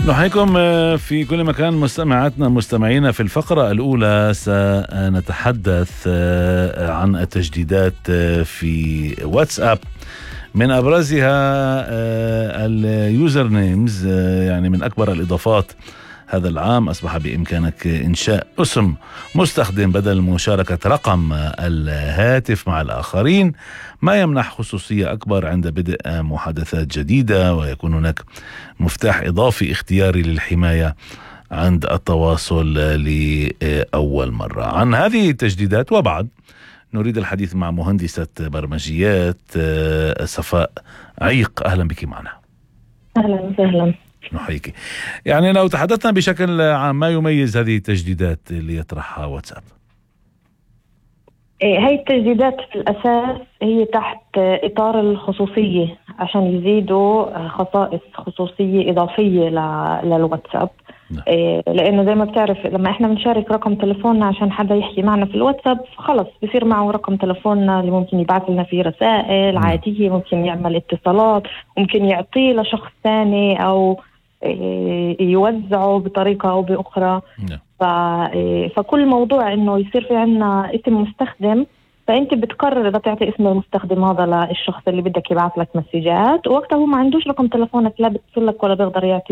نحييكم في كل مكان مستمعاتنا مستمعينا. في الفقرة الأولى سنتحدث عن التجديدات في واتساب، من أبرزها اليوزر نيمز. يعني من أكبر الإضافات هذا العام أصبح بإمكانك إنشاء اسم مستخدم بدل مشاركة رقم الهاتف مع الآخرين، ما يمنح خصوصية أكبر عند بدء محادثات جديدة، ويكون هناك مفتاح إضافي اختياري للحماية عند التواصل لأول مرة. عن هذه التجديدات وبعد نريد الحديث مع مهندسة برمجيات صفاء عيق. أهلا بك معنا. أهلا وسهلا. نحييك. يعني لو تحدثنا بشكل عام، ما يميز هذه التجديدات اللي يطرحها واتساب؟ هاي التجديدات في الأساس هي تحت إطار الخصوصية، عشان يزيدوا خصائص خصوصية إضافية للواتساب. لأنه زي ما بتعرف لما إحنا بنشارك رقم تلفوننا عشان حدا يحكي معنا في الواتساب، خلص بصير معه رقم تلفوننا اللي ممكن يبعث لنا فيه رسائل عادية، ممكن يعمل اتصالات، ممكن يعطيه لشخص ثاني أو يوزعه بطريقة أو بأخرى. فكل موضوع إنه يصير في عنا اسم مستخدم، فأنت بتقرر إذا تعطي اسم المستخدم هذا للشخص اللي بدك يبعث لك مسجات، ووقتها هو ما عندوش رقم تلفونك، لا بتصل لك ولا بيقدر يعطي